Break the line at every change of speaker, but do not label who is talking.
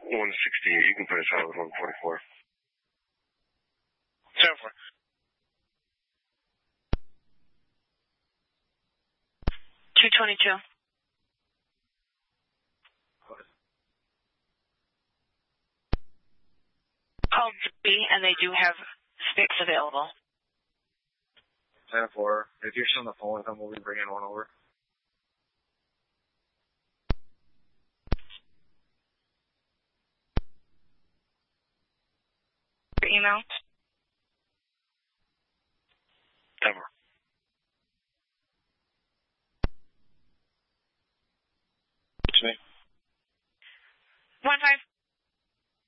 168. You can put us out with 144.
7-4.
$222. Call B, and they do have sticks available.
10-4. If you're still on the phone with them, we'll be bringing one over.
Your email?
10-4.
It's me.
1-5.